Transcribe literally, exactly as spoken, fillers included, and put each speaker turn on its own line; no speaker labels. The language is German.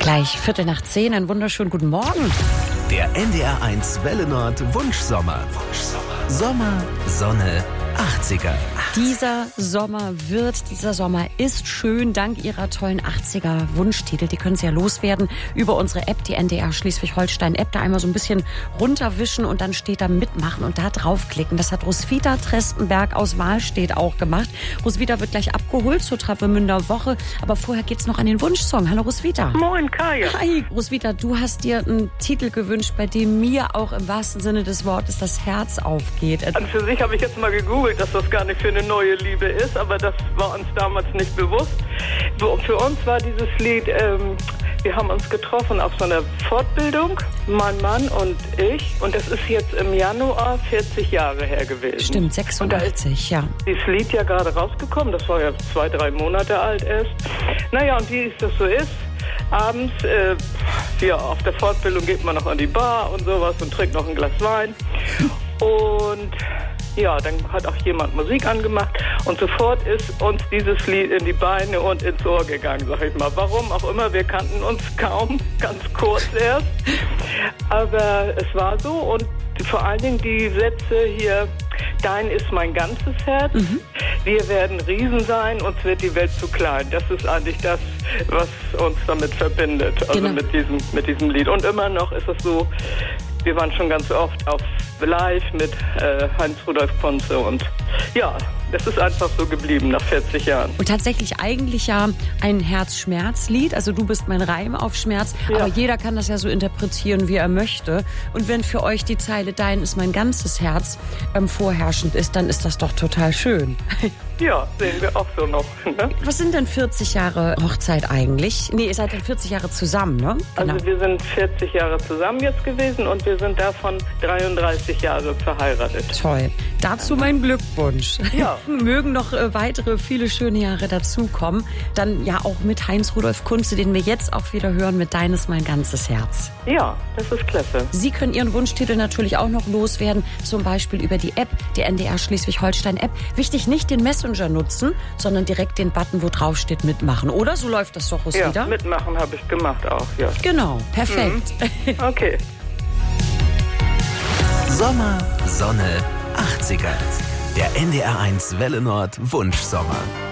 Gleich Viertel nach zehn, einen wunderschönen guten Morgen.
Der N D R eins Welle Nord Wunschsommer. Wunschsommer. Sommer, Sonne, achtziger.
Dieser Sommer wird, dieser Sommer ist schön, dank Ihrer tollen achtziger Wunschtitel. Die können Sie ja loswerden über unsere App, die N D R Schleswig-Holstein-App. Da einmal so ein bisschen runterwischen und dann steht da mitmachen und da draufklicken. Das hat Roswitha Trestenberg aus Wahlstedt auch gemacht. Roswitha wird gleich abgeholt zur Travemünder Woche, aber vorher geht's noch an den Wunschsong. Hallo Roswitha.
Moin Kaya.
Hi Roswitha, du hast dir einen Titel gewünscht, bei dem mir auch im wahrsten Sinne des Wortes das Herz aufgeht.
An für sich habe ich jetzt mal gegoogelt, dass das gar nicht für eine neue Liebe ist, aber das war uns damals nicht bewusst. Für uns war dieses Lied, ähm, wir haben uns getroffen auf so einer Fortbildung, mein Mann und ich, und das ist jetzt im Januar vierzig Jahre her gewesen.
Stimmt, sechsundachtzig, ja.
Dieses Lied ja gerade rausgekommen, das war ja zwei, drei Monate alt erst. Naja, und wie es das so ist, abends, äh, ja, auf der Fortbildung geht man noch an die Bar und sowas und trinkt noch ein Glas Wein. Und ja, dann hat auch jemand Musik angemacht und sofort ist uns dieses Lied in die Beine und ins Ohr gegangen, sag ich mal. Warum auch immer, wir kannten uns kaum, ganz kurz erst. Aber es war so und vor allen Dingen die Sätze hier, dein ist mein ganzes Herz, mhm. wir werden Riesen sein, uns wird die Welt zu klein. Das ist eigentlich das, was uns damit verbindet, also genau. mit diesem, mit diesem Lied. Und immer noch ist es so, wir waren schon ganz oft auf Live mit äh, Heinz-Rudolf Kunze und ja, das ist einfach so geblieben nach vierzig Jahren.
Und tatsächlich eigentlich ja ein Herz-Schmerz-Lied, also du bist mein Reim auf Schmerz, ja. Aber jeder kann das ja so interpretieren, wie er möchte. Und wenn für euch die Zeile dein ist mein ganzes Herz ähm, vorherrschend ist, dann ist das doch total schön.
Ja, sehen wir auch so noch. Ne?
Was sind denn vierzig Jahre Hochzeit eigentlich? Nee, ihr seid dann vierzig Jahre zusammen, ne? Genau.
Also wir sind vierzig Jahre zusammen jetzt gewesen und wir sind davon dreiunddreißig Jahre verheiratet.
Toll. Dazu mein Glückwunsch.
Ja.
Mögen noch äh, weitere viele schöne Jahre dazukommen. Dann ja auch mit Heinz-Rudolf Kunze, den wir jetzt auch wieder hören mit Dein ist mein ganzes Herz.
Ja, das ist klasse.
Sie können Ihren Wunschtitel natürlich auch noch loswerden, zum Beispiel über die App, die N D R Schleswig-Holstein-App. Wichtig, nicht den Messenger nutzen, sondern direkt den Button, wo drauf steht, mitmachen. Oder? So läuft das doch
ja,
wieder.
Mitmachen habe ich gemacht auch, ja.
Genau, perfekt.
Mhm. Okay.
Sommer, Sonne, achtziger. Der N D R eins Welle Nord Wunschsommer.